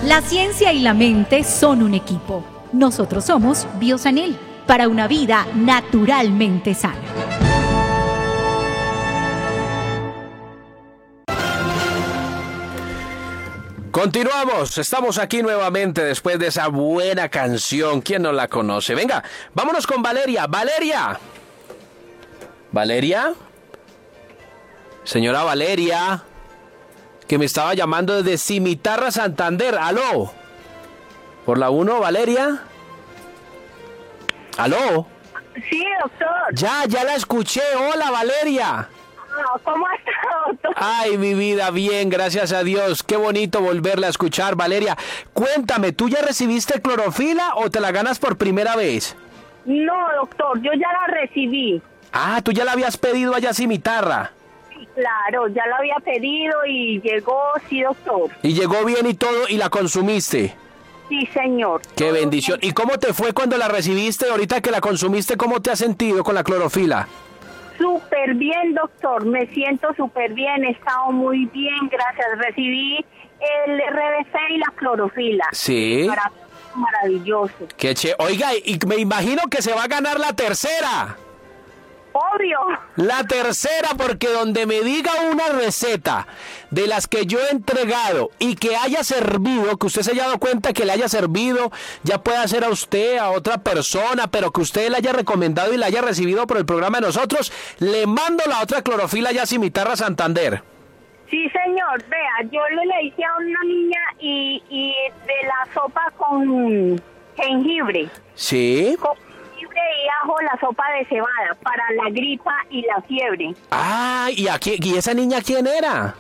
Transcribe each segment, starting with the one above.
La ciencia y la mente son un equipo. Nosotros somos Biosanel, para una vida naturalmente sana. Continuamos, estamos aquí nuevamente después de esa buena canción. ¿Quién no la conoce? Venga, vámonos con Valeria. ¡Valeria! ¿Valeria? Señora Valeria, que me estaba llamando desde Cimitarra, Santander. ¡Aló! ¿Por la 1, Valeria? ¿Aló? Sí, doctor. Ya la escuché. Hola, Valeria. ¿Cómo está, doctor? Ay, mi vida, bien, gracias a Dios. Qué bonito volverla a escuchar, Valeria. Cuéntame, ¿tú ya recibiste clorofila o te la ganas por primera vez? No, doctor, yo ya la recibí. Ah, tú ya la habías pedido allá a Cimitarra. Sí, claro, ya la había pedido y llegó, sí, doctor. Y llegó bien y todo, y la consumiste. Sí, señor. Qué bendición. ¿Y cómo te fue cuando la recibiste? Ahorita que la consumiste, ¿cómo te has sentido con la clorofila? Súper bien, doctor. Me siento súper bien. He estado muy bien, gracias. Recibí el RBC y la clorofila. Sí. Maravilloso. Qué Oiga, y me imagino que se va a ganar la tercera. Obvio. La tercera, porque donde me diga una receta de las que yo he entregado y que haya servido, que usted se haya dado cuenta que le haya servido, ya pueda ser a usted, a otra persona, pero que usted le haya recomendado y la haya recibido por el programa de nosotros, le mando la otra clorofila ya a Cimitarra, Santander. Sí, señor. Vea, yo le hice a una niña y de la sopa con jengibre. Sí. Con jengibre y ajo, la sopa de cebada para la gripa y la fiebre. Ah, ¿y esa niña quién era?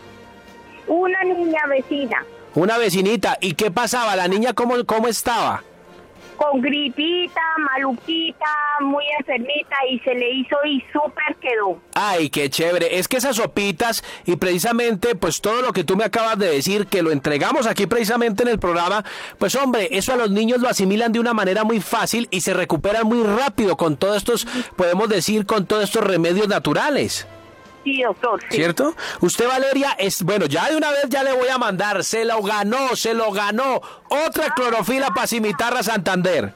Una niña vecina. Una vecinita. ¿Y qué pasaba? ¿La niña cómo estaba? Con gripita, maluquita, muy enfermita y se le hizo y súper quedó. Ay, qué chévere. Es que esas sopitas y precisamente pues todo lo que tú me acabas de decir, que lo entregamos aquí precisamente en el programa, pues hombre, eso a los niños lo asimilan de una manera muy fácil y se recuperan muy rápido con todos estos, podemos decir, con todos estos remedios naturales. Sí, doctor. Sí. ¿Cierto? Usted, Valeria, bueno, ya de una vez ya le voy a mandar, se lo ganó. Otra clorofila para Cimitarra, Santander.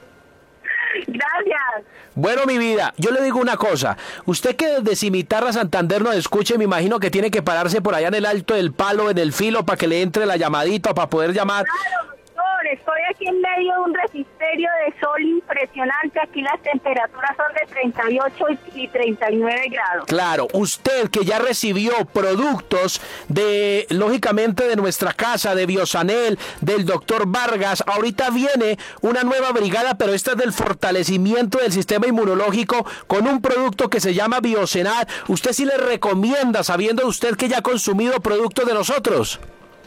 Gracias. Bueno, mi vida, yo le digo una cosa. Usted que desde Cimitarra, Santander nos escuche, me imagino que tiene que pararse por allá en el alto del palo, en el filo, para que le entre la llamadita o para poder llamar. Claro, doctor, estoy aquí en medio de un resisterio de sol impresionante. Aquí las temperaturas son de 38 y 39 grados. Claro, usted que ya recibió productos lógicamente, de nuestra casa, de Biosanel, del doctor Vargas, ahorita viene una nueva brigada, pero esta es del fortalecimiento del sistema inmunológico con un producto que se llama Biosenal. ¿Usted sí le recomienda, sabiendo usted que ya ha consumido productos de nosotros?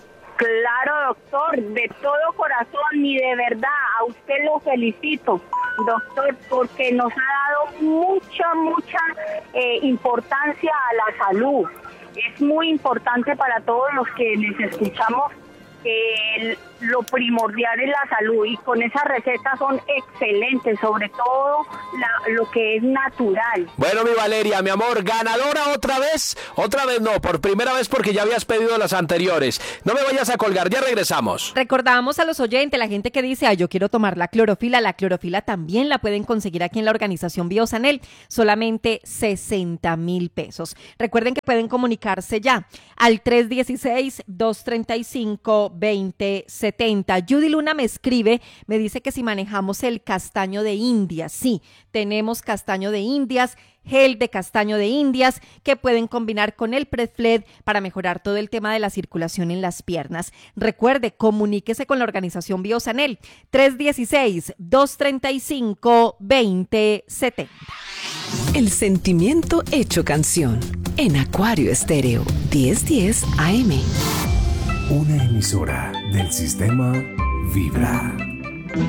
Claro, doctor, de todo corazón y de verdad, a usted lo felicito, doctor, porque nos ha dado mucha importancia a la salud. Es muy importante para todos los que les escuchamos que lo primordial es la salud y con esas recetas son excelentes, sobre todo lo que es natural. Bueno, mi Valeria, mi amor, ganadora otra vez no, por primera vez porque ya habías pedido las anteriores. No me vayas a colgar, ya regresamos. Recordamos a los oyentes, la gente que dice, yo quiero tomar la clorofila también la pueden conseguir aquí en la organización Biosanel, solamente 60,000 pesos. Recuerden que pueden comunicarse ya al 316-235-2070. Judy Luna me escribe, me dice que si manejamos el castaño de Indias. Sí, tenemos castaño de Indias, gel de castaño de Indias que pueden combinar con el Predfled para mejorar todo el tema de la circulación en las piernas. Recuerde, comuníquese con la organización Biosanel 316-235-2070. El sentimiento hecho canción en Acuario Estéreo 1010 AM. Una emisora del sistema Vibra.